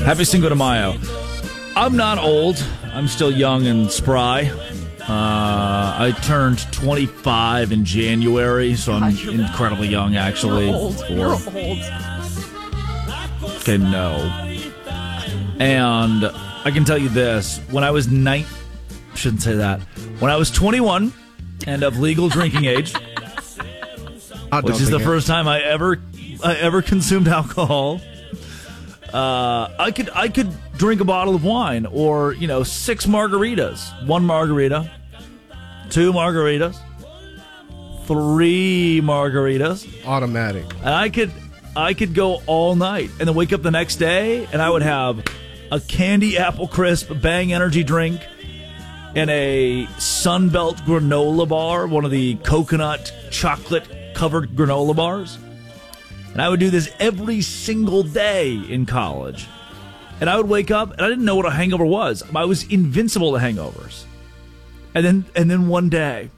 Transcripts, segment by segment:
Happy Cinco de Mayo. I'm not old. I'm still young and spry. I turned 25 in January, so I'm incredibly young, actually. You're old. Okay, no. And I can tell you this. When I was shouldn't say that. When I was 21 and of legal drinking age, which is the first time I ever consumed alcohol, I could drink a bottle of wine or, 6 margaritas. 1 margarita, 2 margaritas, 3 margaritas. Automatic. And I could go all night and then wake up the next day and I would have a candy apple crisp Bang energy drink and a Sunbelt granola bar, one of the coconut chocolate covered granola bars. And I would do this every single day in college. And I would wake up and I didn't know what a hangover was. I was invincible to hangovers. And then one day,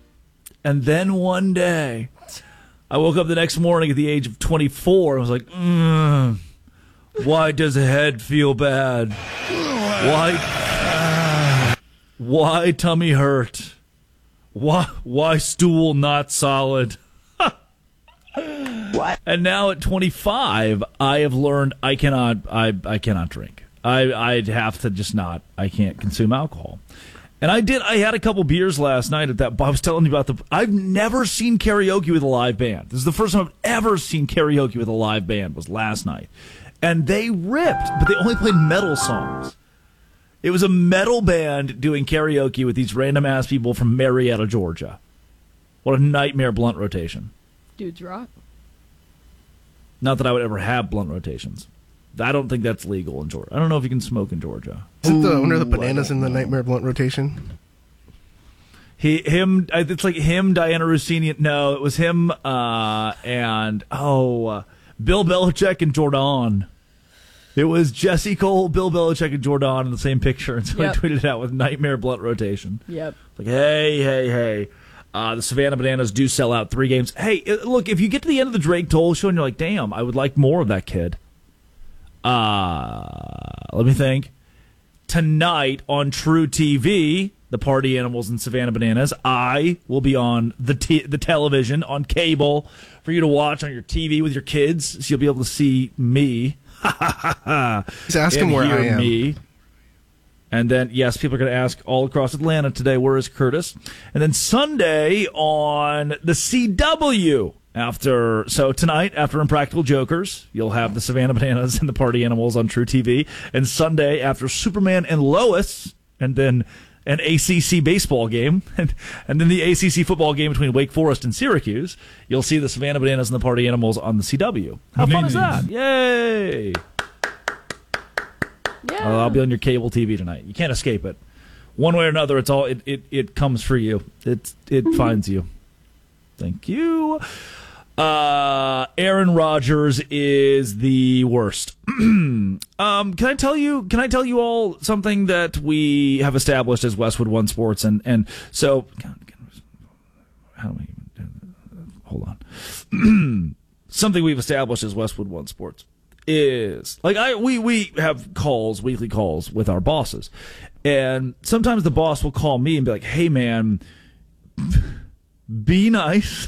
I woke up the next morning at the age of 24. I was like, why does the head feel bad? Why tummy hurt? Why stool not solid? What? And now at 25, I have learned I cannot drink. I'd have to just not. I can't consume alcohol. And I had a couple beers last night at that. I was telling you about I've never seen karaoke with a live band. This is the first time I've ever seen karaoke with a live band, was last night. And they ripped, but they only played metal songs. It was a metal band doing karaoke with these random ass people from Marietta, Georgia. What a nightmare blunt rotation. Dudes rock. Not that I would ever have blunt rotations. I don't think that's legal in Georgia. I don't know if you can smoke in Georgia. Is it the owner of the Bananas in the Nightmare Blunt rotation? It's like him, Diana Rossini. No, it was him and Bill Belichick and Jordan. It was Jesse Cole, Bill Belichick, and Jordan in the same picture. And so I tweeted it out with Nightmare Blunt rotation. Yep. Like, hey. The Savannah Bananas do sell out 3 games. Hey, look, if you get to the end of the Drake Toll show and you're like, damn, I would like more of that kid. Let me think. Tonight on True TV, the Party Animals and Savannah Bananas, I will be on the television, on cable, for you to watch on your TV with your kids, so you'll be able to see me. He's asking where I am. Me. And then, yes, people are going to ask all across Atlanta today, where is Curtis? And then Sunday on the CW. Tonight, after Impractical Jokers, you'll have the Savannah Bananas and the Party Animals on True TV. And Sunday, after Superman and Lois, and then an ACC baseball game, and then the ACC football game between Wake Forest and Syracuse, you'll see the Savannah Bananas and the Party Animals on the CW. How fun is that? Yay! Yeah. I'll be on your cable TV tonight. You can't escape it. One way or another, it comes for you. It finds you. Thank you. Aaron Rodgers is the worst. Can I tell you all something that we have established as Westwood One Sports, and so how do we hold on? Something we've established as Westwood One Sports is we have weekly calls with our bosses, and sometimes the boss will call me and be like, "Hey man, be nice."